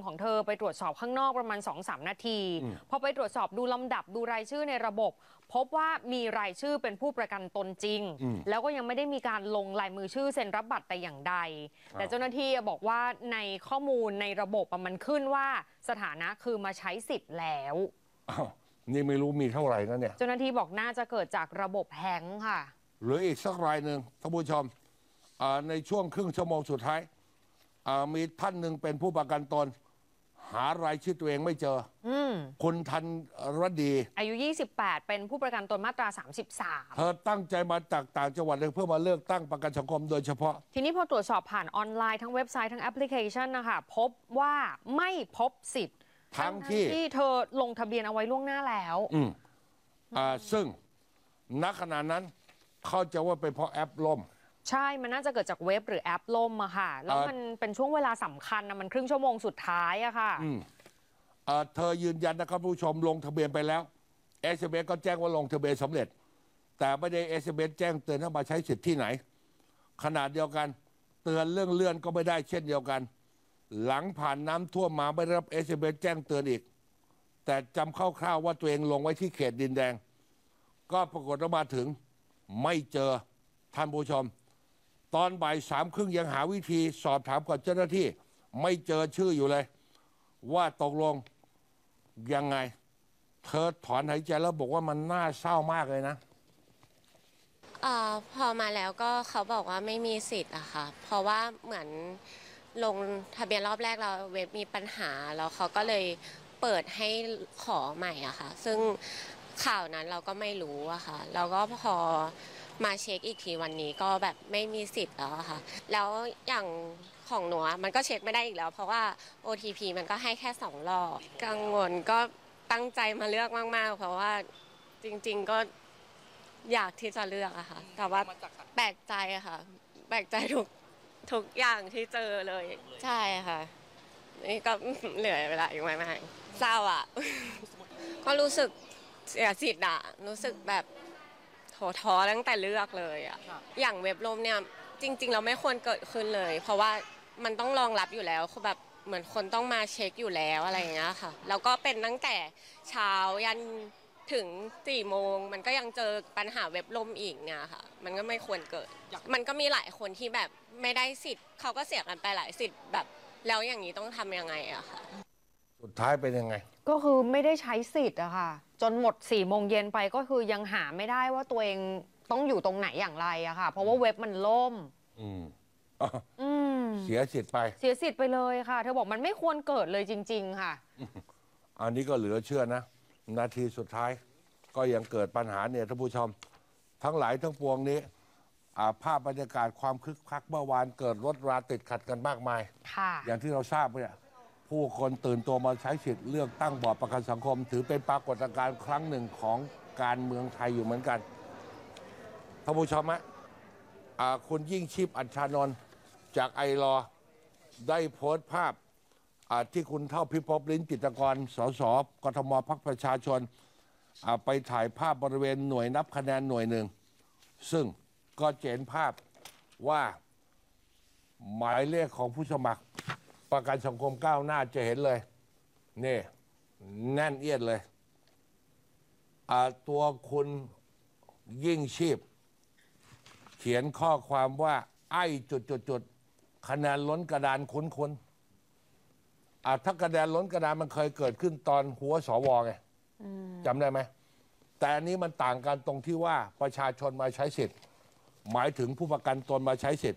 ของเธอไปตรวจสอบข้างนอกประมาณ 2-3 นาทีพอไปตรวจสอบดูลำดับดูรายชื่อในระบบพบว่ามีรายชื่อเป็นผู้ประกันตนจริงแล้วก็ยังไม่ได้มีการลงลายมือชื่อเซ็นรับบัตรแต่อย่างใดแต่เจ้าหน้าที่บอกว่าในข้อมูลในระบบมันขึ้นว่าสถานะคือมาใช้สิทธิ์แล้วนี่ไม่รู้มีเท่าไหร่นะเนี่ยเจ้าหน้าที่บอกน่าจะเกิดจากระบบแฮงก์ค่ะหรืออีกสักรายหนึ่งท่านผู้ชมในช่วงครึ่งชั่วโมงสุดท้ายมีท่านหนึ่งเป็นผู้ประกันตนหารายชื่อตัวเองไม่เจอคุณธันรดีอายุ 28 เป็นผู้ประกันตนมาตรา 33 เธอตั้งใจมาจากต่างจังหวัดเลยเพื่อมาเลือกตั้งประกันสังคมโดยเฉพาะทีนี้พอตรวจสอบผ่านออนไลน์ทั้งเว็บไซต์ทั้งแอปพลิเคชันนะคะพบว่าไม่พบสิทธิ์ทั้งที่เธอลงทะเบียนเอาไว้ล่วงหน้าแล้วซึ่งณขณะนั้นเข้าใจว่าเป็นเพราะแอปล่มใช่มันน่าจะเกิดจากเว็บหรือแอปล่มอะค่ะแล้วมันเป็นช่วงเวลาสำคัญนะมันครึ่งชั่วโมงสุดท้ายอะค่ะเธอยืนยันนะครับผู้ชมลงทะเบียนไปแล้ว SMS ก็แจ้งว่าลงทะเบียนสำเร็จแต่ไม่ได้ SMS แจ้งเตือนให้มาใช้สิทธิ์ที่ไหนขนาดเดียวกันเตือนเรื่องเลื่อนก็ไม่ได้เช่นเดียวกันหลังผ่านน้ำท่วมมาไม่ได้รับ SMS แจ้งเตือนอีกแต่จำคร่าวๆว่าตัวเองลงไว้ที่เขตดินแดงก็ปรากฏว่ามาถึงไม่เจอท่านผู้ชมตอนบ่าย3:30ยังหาวิธีสอบถามกับเจ้าหน้าที่ไม่เจอชื่ออยู่เลยว่าตกลงยังไงเธอถอนหายใจแล้วบอกว่ามันน่าเศร้ามากเลยนะพอมาแล้วก็เขาบอกว่าไม่มีสิทธิ์อะค่ะเพราะว่าเหมือนลงทะเบียนรอบแรกเราเว็บมีปัญหาแล้วเขาก็เลยเปิดให้ขอใหม่อะค่ะซึ่งข่าวนั้นเราก็ไม่รู้อะค่ะแล้วก็พอมาเช็คอีกทีวันนี้ก็แบบไม่มีสิทธิ์แล้วค่ะแล้วอย่างของหนูมันก็เช็คไม่ได้อีกแล้วเพราะว่า OTP มันก็ให้แค่2 รอบกังวลก็ตั้งใจมาเลือกมากๆเพราะว่าจริงๆก็อยากที่จะเลือกอะค่ะแต่ว่าแปลกใจอะค่ะแปลกใจทุกอย่างที่เจอเลยใช่ค่ะนี่ก็เหลือเวลาอีกไม่มากเศร้าอะก็รู้สึกเสียสิทธิ์อะรู้สึกแบบท้อตั้งแต่เลือกเลยอะอย่างเว็บล่มเนี่ยจริงๆเราไม่ควรเกิดขึ้นเลยเพราะว่ามันต้องรองรับอยู่แล้วคือแบบเหมือนคนต้องมาเช็คอยู่แล้วอะไรอย่างเงี้ยค่ะแล้วก็เป็นตั้งแต่เช้ายันถึง4 โมงมันก็ยังเจอปัญหาเว็บล่มอีกเนี่ยค่ะมันก็ไม่ควรเกิดมันก็มีหลายคนที่แบบไม่ได้สิทธิ์เขาก็เสียกันไปหลายสิทธิ์แบบแล้วอย่างนี้ต้องทำยังไงอะค่ะสุดท้ายเป็นยังไงก็คือไม่ได้ใช้สิทธิ์อะค่ะจนหมด4 โมงเย็นไปก็คือยังหาไม่ได้ว่าตัวเองต้องอยู่ตรงไหนอย่างไรอะค่ะเพราะว่าเว็บมันล่มเสียสิทธิ์ไปเลยค่ะเธอบอกมันไม่ควรเกิดเลยจริงๆค่ะอันนี้ก็เหลือเชื่อนะนาทีสุดท้ายก็ยังเกิดปัญหาเนี่ยท่านผู้ชมทั้งหลายทั้งปวงนี้ภาพบรรยากาศความคึกคักเมื่อวานเกิดรถราติดขัดกันมากมายอย่างที่เราทราบเนี่ยผู้คนตื่นตัวมาใช้สิทธิ์เลือกตั้งบอร์ดประกันสังคมถือเป็นปรากฏการณ์ครั้งหนึ่งของการเมืองไทยอยู่เหมือนกันท่านผู้ชมฮะคุณยิ่งชีพอัญชานนท์จากไอรอได้โพสต์ภาพที่คุณเท่าพิภพลิ้นจิตรกรสสกทมพรรคประชาชนไปถ่ายภาพบริเวณหน่วยนับคะแนนหน่วยหนึ่งซึ่งก็เห็นภาพว่าหมายเลขของผู้สมัครประกันสังคมก้าวหน้าจะเห็นเลยนี่แน่นเอียดเลยตัวคุณยิ่งชีพเขียนข้อความว่าไอ้จุดคะแนนล้นกระดานคุ้นถ้ากระแนนล้นกระดานมันเคยเกิดขึ้นตอนหัวสวไงจำได้ไหมแต่อันนี้มันต่างกันตรงที่ว่าประชาชนมาใช้สิทธิ์หมายถึงผู้ประกันตนมาใช้สิทธิ์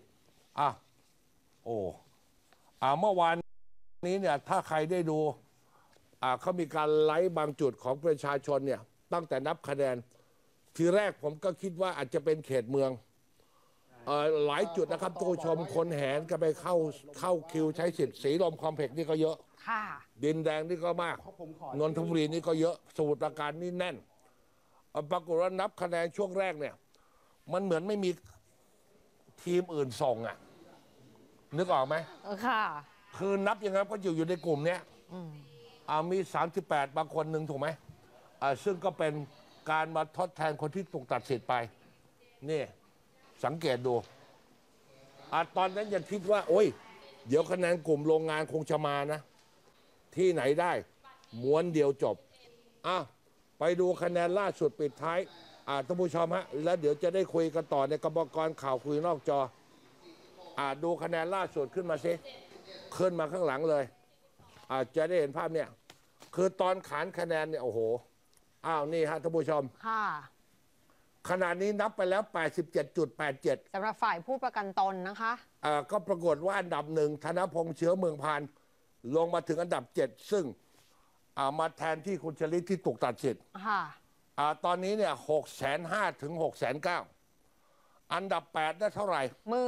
เมื่อวานนี้เนี่ยถ้าใครได้ดูเขามีการไลฟ์บางจุดของประชาชนเนี่ยตั้งแต่นับคะแนนทีแรกผมก็คิดว่าอาจจะเป็นเขตเมืองหลายจุดนะครับทุกชมคนแหนกันไปเข้าคิวใช้สิทธิ์สีลมคอมเพล็กซ์นี่ก็เยอะดินแดงนี่ก็มากนนทบุรีนี่ก็เยอะสมุทรปราการนี่แน่นปรากฏว่านับคะแนนช่วงแรกเนี่ยมันเหมือนไม่มีทีมอื่นส่งนึกออกไหมค่ะคือนับยังไงก็อยู่ในกลุ่มเนี้ยมี38บางคนหนึ่งถูกไหมซึ่งก็เป็นการมาทดแทนคนที่ถูกตัดสิทธิ์ไปนี่สังเกตดูตอนนั้นยังคิดว่าโอ้ยเดี๋ยวคะแนนกลุ่มโรงงานคงจะมานะที่ไหนได้ม้วนเดียวจบไปดูคะแนนล่าสุดปิดท้ายท่านผู้ชมฮะแล้วเดี๋ยวจะได้คุยกันต่อในกรรมกรข่าวคุยนอกจอดูคะแนนล่าสุดขึ้นมาสิขึ้นมาข้างหลังเลยจะได้เห็นภาพเนี่ยคือตอนขานคะแนนเนี่ยโอ้โหนี่ฮะท่านผู้ชมค่ะขณะนี้นับไปแล้ว 87.87 สำหรับฝ่ายผู้ประกันตนนะคะก็ปรากฏว่าอันดับหนึ่งธนพงษ์เชื้อเมืองพานลงมาถึงอันดับ7ซึ่งมาแทนที่คุณชลิตที่ถูกตัดสิทธิ์ตอนนี้เนี่ย650,000 ถึง 690,000อันดับ8ได้เท่าไหร่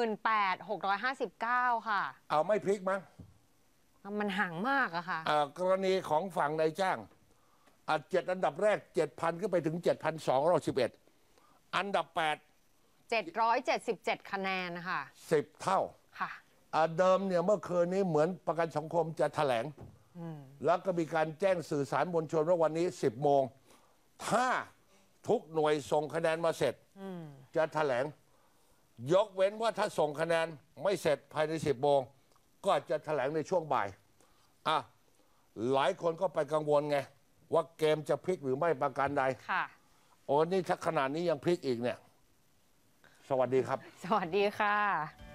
18,659ค่ะไม่พลิกมั้งมันห่างมากอะค่ะกรณีของฝั่งนายจ้าง7อันดับแรก 7,000 ขึ้นไปถึง 7,211อันดับ8 777คะแนนค่ะ 10 เท่าค่ะเดิมเนี่ยเมื่อคืนนี้เหมือนประกันสังคมจะแถลงแล้วก็มีการแจ้งสื่อสารมวลชนว่าวันนี้10 โมงถ้าทุกหน่วยส่งคะแนนมาเสร็จจะแถลงยกเว้นว่าถ้าส่งคะแนนไม่เสร็จภายใน10 โมงก็จะแถลงในช่วงบ่ายหลายคนก็ไปกังวลไงว่าเกมจะพลิกหรือไม่ประการใดค่ะโอ้นี่ถ้าขนาดนี้ยังพลิกอีกเนี่ยสวัสดีครับสวัสดีค่ะ